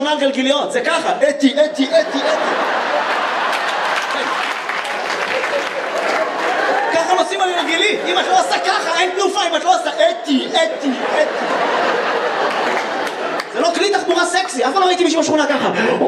על גלגיליות, זה ככה, אתי. ככה נוסעים על גלגילי, אם את לא עושה ככה, אין תנופה, אם את לא עושה אתי. זה לא כלי תחבורה סקסי, אף פעם לא ראיתי מישהו בשכונה ככה.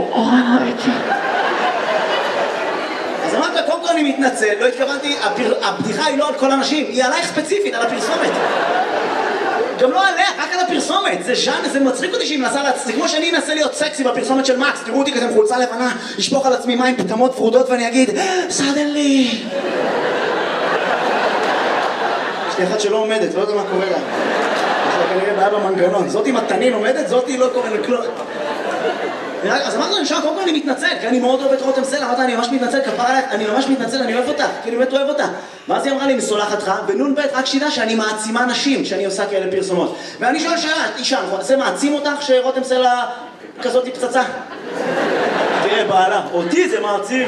אז אמרת לה, קודם כל אני מתנצל, לא התכוונתי, הבדיחה היא לא על כל אנשים, היא עלייך ספציפית, על הפרסומת. גם לא עליה, רק על הפרסומת. זה ז'אן, זה מצחיק אותי שהיא מנסה זה כמו שאני אנסה להיות סקסי בפרסומת של מקס. תראו אותי כזה עם חולצה לבנה, לשפוך על עצמי מים פטמות ורודות ואני אגיד סדנלי. יש לי אחת שלא עומדת, לא יודע מה קורה לה. יש לה כנראה בעיה במנגנון. זאת עם התנין עומדת, זאתי לא קורה לכלום. אז אמרתי לו, קודם כל אני מתנצל, כי אני מאוד אוהב את רותם סלע. אמרתי, אני ממש מתנצל, כפרה עליך, אני ממש מתנצל, אני אוהב אותה, כי אני באמת אוהב אותה. ואז היא אמרה לי, מסולחת לך, ונון בית, רק שידע שאני מעצימה נשים, שאני עושה כאלה פרסומות. ואני שואל שאלה, אישה, זה מעצים אותך שרותם סלע כזאת היא פצצה? תראה, בעלה, אותי זה מעצים.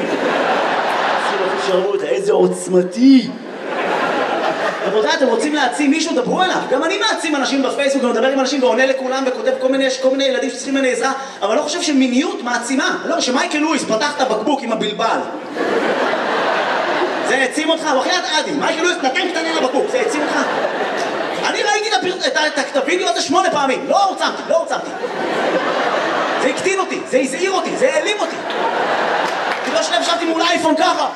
איזה עוצמתי. רבותיי, אתם רוצים להעצים מישהו? דברו אליו. גם אני מעצים אנשים בפייסבוק, גם מדבר עם אנשים ועונה לכולם וכותב כל מיני ילדים שצריכים ממני עזרה, אבל לא חושב שמיניות מעצימה. לא, שמייקל לואיס פתח את הבקבוק עם הבלבל. זה העצים אותך? בחייאת עדי, מייקל לואיס נתן קטנה לבקבוק, זה העצים אותך? אני ראיתי את הוידאו הזה 8 פעמים, לא הוצמתי. זה הקטין אותי, זה הזעיר אותי, זה העלים אותי. כי לא שלב שבתי מול אייפון ככה.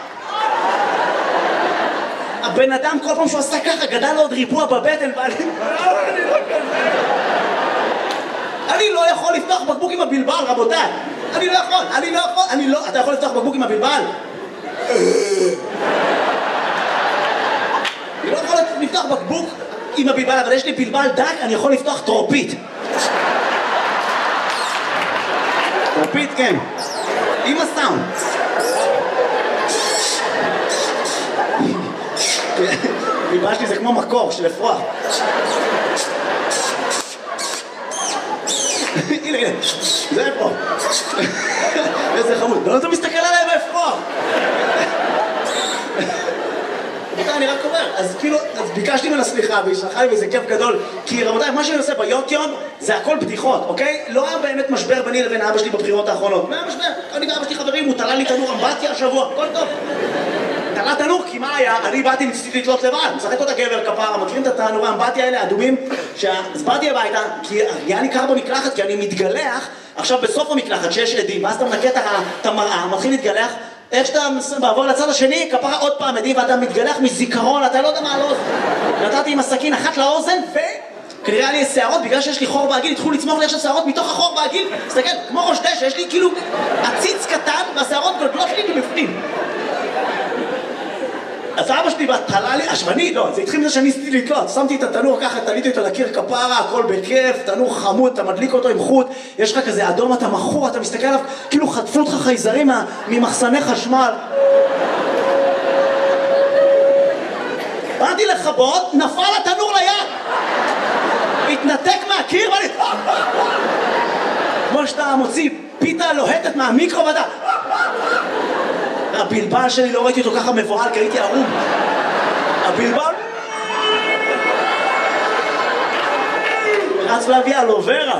הבן אדם כל פעם שהוא עשה ככה גדל לו עוד ריבוע בבטן ואני לא כזה. אני לא יכול לפתוח בקבוק עם הבלבל, רבותיי. אני לא יכול. אתה יכול לפתוח בקבוק עם הבלבל? אני לא יכול לפתוח בקבוק עם הבלבל, אבל יש לי בלבל דק, אני יכול לפתוח טרופית. טרופית, כן. עם הסאונד. בלבל שלי זה כמו מקור של אפרוח. הנה, זה אפרוח. איזה חמוד. לא אתה מסתכל עליי באפרוח. אני רק אומר, אז כאילו, אז ביקשתי ממנה סליחה והיא שלחה לי וזה כיף גדול, כי רבותיי, מה שאני עושה ביוטיוב זה הכל בדיחות, אוקיי? לא היה באמת משבר ביני לבין אבא שלי בבחירות האחרונות. מה היה משבר? אני ואבא שלי חברים, הוא תלה לי תנור אמבטיה השבוע, הכל טוב. תלה תנור, כי מה היה? אני באתי ניסיתי לתלות לבד, משחק אותה גבר כפרה, מכירים את התנורי האמבטיה האלה, אדומים, אז באתי הביתה, כי היה לי קר במקלחת, כי אני מתגלח, עכשיו בסוף המקלחת שיש עדים, ואז אתה מנקה את המראה, מתחיל להתגלח, איך שאתה בעבור לצד השני, כפרה עוד פעם עדים, ואתה מתגלח מזיכרון, אתה לא יודע מה על אוזן. נתתי עם הסכין אחת לאוזן, וכנראה לי שערות, בגלל שיש לי חור בעגיל, התחילו לצמוח לי עכשיו שערות מתוך החור בעגיל, תסתכל, כמו ראש דשא, יש לי כאילו עציץ קטן, והשערות גולגלות לי מבפנים. אז אבא שלי תלה לי, ואני, לא, זה התחיל מזה שאני ניסיתי לתלות, שמתי את התנור ככה, תליתי אותו לקיר כפרה, הכל בכיף, תנור חמוד, אתה מדליק אותו עם חוט, יש לך כזה אדום, אתה מכור, אתה מסתכל עליו, כאילו חטפו אותך חייזרים ממחסני חשמל. באתי לכבות, נפל התנור ליד, התנתק מהקיר ואני... כמו שאתה מוציא פיתה לוהטת מהמיקרו ואתה... הבלבל שלי לא ראיתי אותו ככה מבועל, כי הייתי ערום. הבלבל... רץ להביא אלוברה.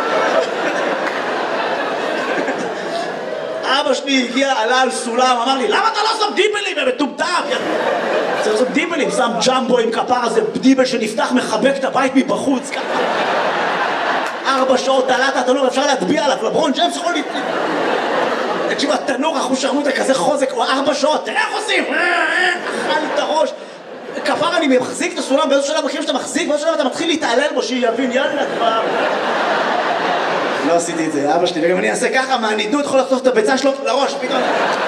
אבא שלי הגיע, עלה על סולם, אמר לי, למה אתה לא שם דיבלים? הם מטומטם! צריך לעשות דיבלים, שם ג'מבו עם כפרה, זה דיבל שנפתח, מחבק את הבית מבחוץ, ככה. 4 שעות תלת התנור, אפשר להטביע עליו, לברון ג'יימס יכול להתחיל. תקשיב, התנור אחושרמוטה כזה חוזק, או 4 שעות, תראה איך עושים! אכל לי את הראש. כפר אני מחזיק את הסולם, באיזו שלב מכירים שאתה מחזיק, באיזו שלב אתה מתחיל להתעלל בו, שיבין, יאללה כבר. לא עשיתי את זה, אבא שלי, וגם אני אעשה ככה, מהנידות יכול לחטוף את הביצה שלו לראש, פתאום.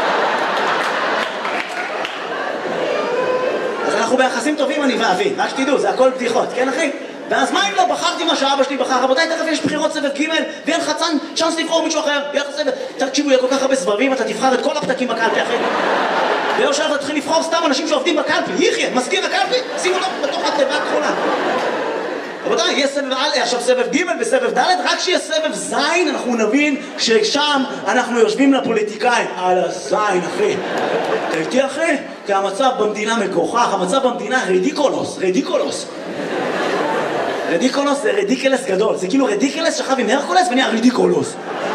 אז אנחנו ביחסים טובים, אני ואבי, רק שתדעו, זה הכל בדיחות, כן אחי? ואז מה אם לא בחרתי מה שאבא שלי בחר? רבותיי, תכף יש בחירות סבב ג' ויהיה לך צ'אנס לבחור מישהו אחר, יהיה לך סבב. תקשיבו, יהיה כל כך הרבה סבבים, אתה תבחר את כל הפתקים בקלפי אחרי. ויום שלב אתה תתחיל לבחור סתם אנשים שעובדים בקלפי. יחיה, מזכיר הקלפי, שים אותו בתוך התיבה הכחולה. רבותיי, יהיה סבב עכשיו סבב ג' וסבב ד', רק שיהיה סבב זין, אנחנו נבין ששם אנחנו יושבים לפוליטיקאים. על הזין, אחי. אתה איתי, אחי? כי המצב במדינה מגוחך, המצב במדינה רדיקולוס. רדיקולוס זה רדיקלס גדול, זה כאילו רדיקלס שכב עם הרקולס ונהיה רדיקולוס.